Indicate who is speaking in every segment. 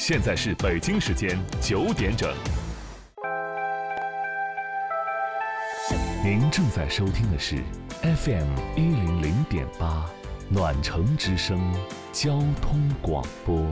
Speaker 1: 现在是北京时间9点整。您正在收听的是 FM100.8暖城之声交通广播。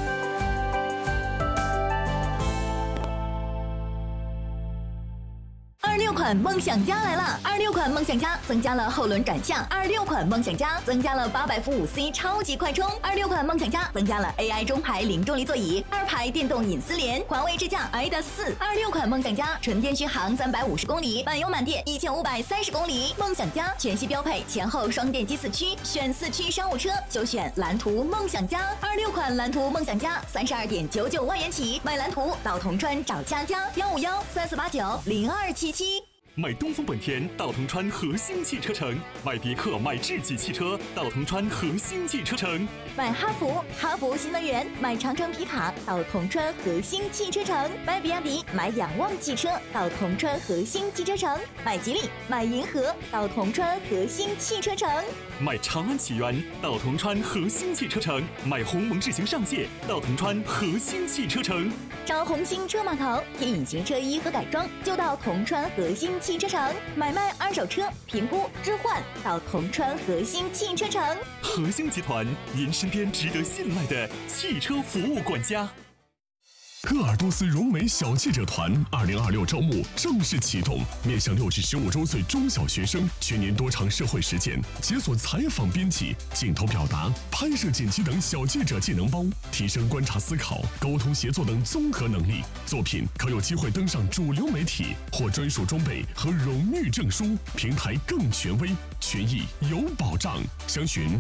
Speaker 2: 26款梦想家来了！26款梦想家增加了后轮转向，26款梦想家增加了800伏5C 超级快充，26款梦想家增加了 AI 中排零重力座椅，2排电动隐私联，环卫支架 ADAS4。26款梦想家纯电续航350公里，满油满电1530公里。梦想家全系标配前后双电机4驱，选4驱商务车就选蓝图梦想家。26款蓝图梦想家32.99万元起，买蓝图到铜川找佳佳15134490277。
Speaker 3: 买东风本田到铜川和兴汽车城，买别克买智己汽车到铜川和兴汽车城，
Speaker 2: 买哈弗新能源，买长城皮卡到铜川和兴汽车城，买比亚迪买仰望汽车到铜川和兴汽车城，买吉利买银河到铜川和兴汽车城，
Speaker 3: 买长安启源到铜川和兴汽车城，买鸿蒙智行上线到铜川和兴汽车城，
Speaker 2: 找红星车码头听隐形车衣和改装就到铜川和兴汽车城，买卖二手车评估置换到铜川和兴汽车城。
Speaker 3: 和兴集团，您身边值得信赖的汽车服务管家。
Speaker 4: 鄂尔多斯融媒小记者团2026招募正式启动，面向6至15周岁中小学生，全年多场社会实践，解锁采访编辑、镜头表达、拍摄剪辑等小记者技能包，提升观察思考、沟通协作等综合能力。作品可有机会登上主流媒体，获专属装备和荣誉证书，平台更权威，权益有保障。详询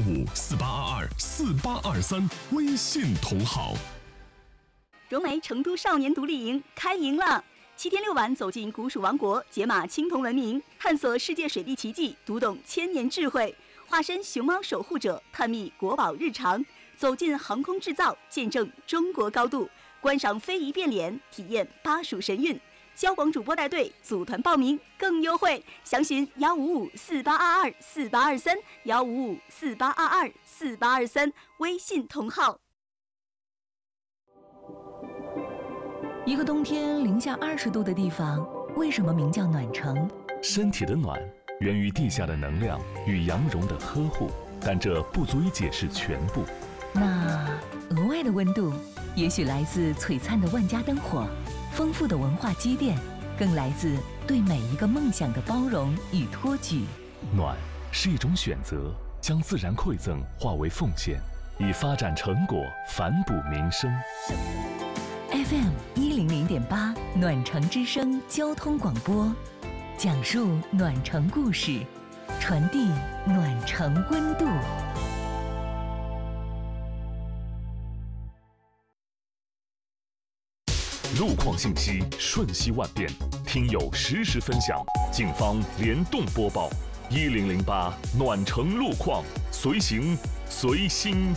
Speaker 4: 15548224823微信同号。
Speaker 5: 融媒成都少年独立营开营了！7天6晚，走进古蜀王国，解码青铜文明，探索世界水利奇迹，读懂千年智慧，化身熊猫守护者，探秘国宝日常，走进航空制造，见证中国高度，观赏非遗变脸，体验巴蜀神韵。交广主播带队，组团报名更优惠，详询15548224823，15548224823，微信同号。
Speaker 6: 一个冬天零下20度的地方，为什么名叫暖城？
Speaker 1: 身体的暖源于地下的能量与羊绒的呵护，但这不足以解释全部。
Speaker 6: 那额外的温度，也许来自璀璨的万家灯火，丰富的文化积淀，更来自对每一个梦想的包容与托举。
Speaker 1: 暖是一种选择，将自然馈赠化为奉献，以发展成果反哺民生。
Speaker 6: FM100.8暖城之声交通广播，讲述暖城故事，传递暖城温度。
Speaker 1: 路况信息瞬息万变，听友实时分享，警方联动播报。1008暖城路况，随行随心。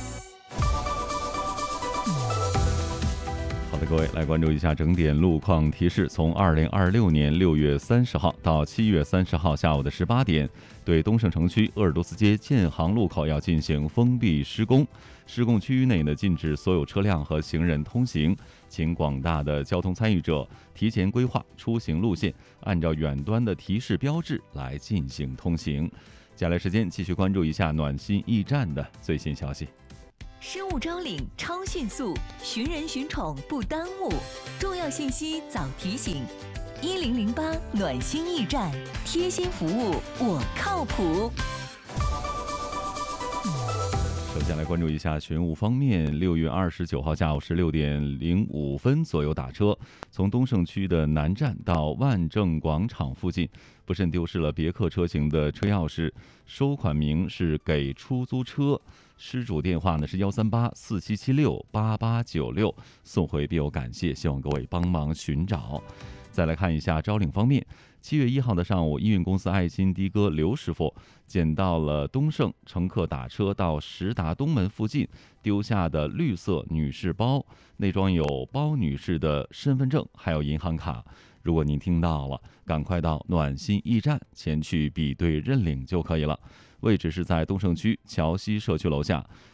Speaker 7: 各位来关注一下整点路况提示。从2026年6月30号到7月30号下午的18点，对东胜城区鄂尔多斯街建行路口要进行封闭施工，施工区域内呢禁止所有车辆和行人通行，请广大的交通参与者提前规划出行路线，按照远端的提示标志来进行通行。接下来时间继续关注一下暖心驿站的最新消息。
Speaker 6: 失物招领超迅速，寻人寻宠不耽误，重要信息早提醒。1008暖心驿站，贴心服务我靠谱。
Speaker 7: 首先来关注一下寻物方面，6月29号下午16点05分左右打车，从东胜区的南站到万正广场附近，不慎丢失了别克车型的车钥匙，收款名是给出租车，失主电话呢是13847768896，送回必有感谢，希望各位帮忙寻找。再来看一下招领方面，7月1号的上午，营运公司爱心的哥刘师傅捡到了东胜乘客打车到实达东门附近丢下的绿色女士包，内装有包女士的身份证还有银行卡。如果您听到了，赶快到暖心驿站前去比对认领就可以了。位置是在东胜区桥西社区楼下，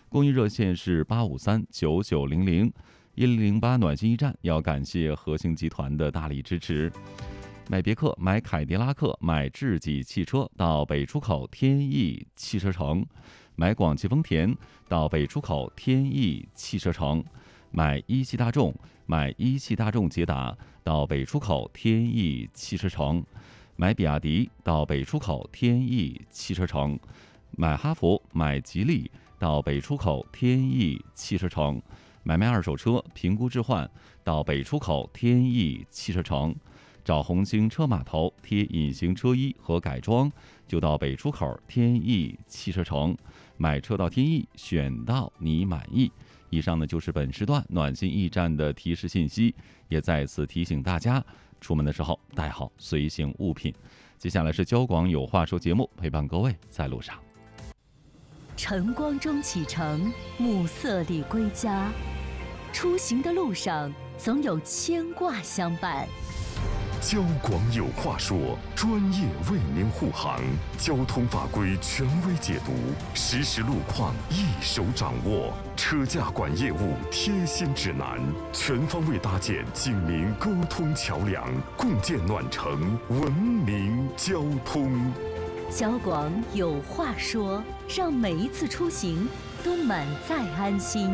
Speaker 7: 公益热线是853-9900。1008暖心驿站要感谢和兴集团的大力支持。买别克、买凯迪拉克、买智己汽车到北出口天翼汽车城，买广汽丰田到北出口天翼汽车城，买一汽大众、买一汽大众捷达到北出口天翼汽车城，买比亚迪到北出口天翼汽车城，买哈弗、买吉利到北出口天翼汽车城，买卖二手车评估置换到北出口天翼汽车城。找红星车码头贴隐形车衣和改装，就到北出口天翼汽车城，买车到天翼，选到你满意。以上呢就是本时段暖心驿站的提示信息，也再次提醒大家，出门的时候带好随行物品。接下来是交广有话说节目，陪伴各位在路上。
Speaker 6: 晨光中启程，暮色里归家，出行的路上总有牵挂相伴。
Speaker 4: 交广有话说，专业为您护航，交通法规权威解读，实时路况一手掌握，车驾管业务贴心指南，全方位搭建警民沟通桥梁，共建暖城文明交通。
Speaker 6: 交广有话说，让每一次出行都满载安心。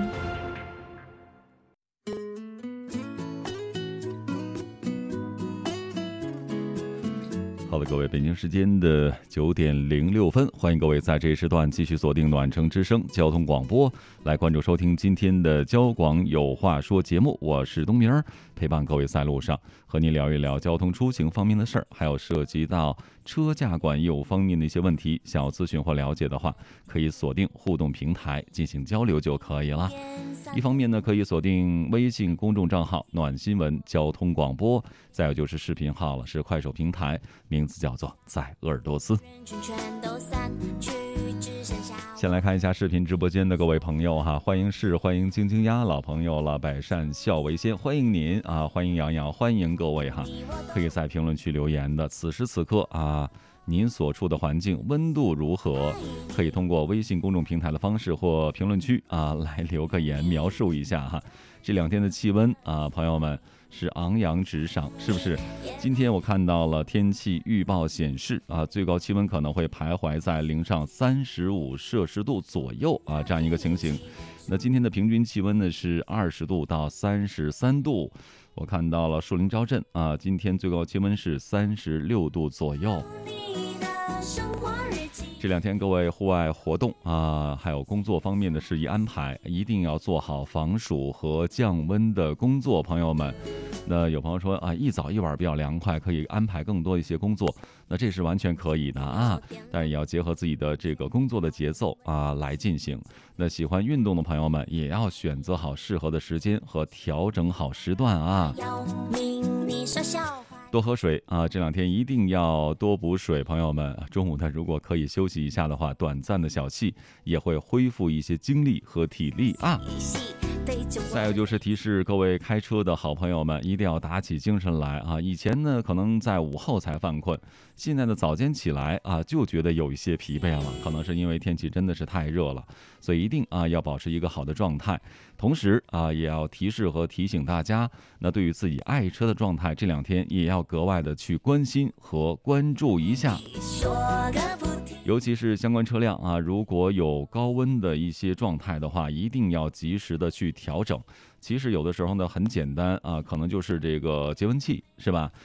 Speaker 7: 好的，各位，北京时间的9点06分，欢迎各位在这一时段继续锁定暖城之声交通广播，来关注收听今天的交广有话说节目。我是东明儿，陪伴各位在路上，和您聊一聊交通出行方面的事儿，还有涉及到车驾管业务方面的一些问题，想要咨询或了解的话，可以锁定互动平台进行交流就可以了。一方面呢，可以锁定微信公众账号暖新闻交通广播，再有就是视频号了，是快手平台，名字叫做在鄂尔多斯。先来看一下视频直播间的各位朋友哈，欢迎欢迎晶晶鸭老朋友了，百善孝为先，欢迎您啊，欢迎洋洋，欢迎各位哈，可以在评论区留言的。此时此刻啊，您所处的环境温度如何？可以通过微信公众平台的方式或评论区啊来留个言，描述一下哈。这2天的气温啊，朋友们是昂扬直上，是不是？今天我看到了天气预报显示啊，最高气温可能会徘徊在零上35摄氏度左右啊，这样一个情形。那今天的平均气温呢是20度到33度。我看到了树林昭镇啊，今天最高气温是36度左右。这2天各位户外活动啊，还有工作方面的事宜安排，一定要做好防暑和降温的工作，朋友们。那有朋友说啊，一早一晚比较凉快，可以安排更多一些工作，那这是完全可以的啊，但也要结合自己的这个工作的节奏啊来进行。那喜欢运动的朋友们也要选择好适合的时间和调整好时段啊。多喝水啊，这2天一定要多补水，朋友们。中午呢，如果可以休息一下的话，短暂的小憩也会恢复一些精力和体力啊。再有就是提示各位开车的好朋友们，一定要打起精神来啊！以前呢，可能在午后才犯困，现在的早间起来啊，就觉得有一些疲惫了，可能是因为天气真的是太热了，所以一定啊要保持一个好的状态。同时啊，也要提示和提醒大家，那对于自己爱车的状态，这2天也要格外的去关心和关注一下。尤其是相关车辆啊，如果有高温的一些状态的话，一定要及时的去调整。其实有的时候呢，很简单啊，可能就是这个节温器，是吧？